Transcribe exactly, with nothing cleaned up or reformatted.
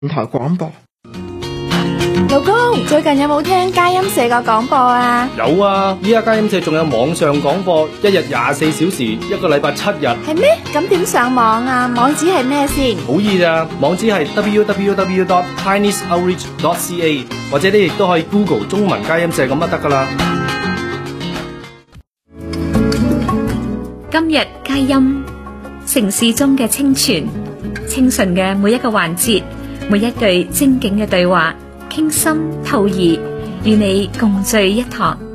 台廣播。 老公，最近有冇聽佳音社個廣播啊？ 有啊，依家佳音社仲有網上廣播，一日廿四小時，一個禮拜七日。 係咩？咁點上網啊？網址係咩先？ 好易咋，網址係 double-u double-u double-u dot chinese outreach dot c a， 或者你亦都可以 Google 中文佳音社咁就得噶啦。 今日佳音，城市中嘅清泉，清純嘅每一個環節，每一句精警嘅對話，傾心吐意，與你共聚一堂。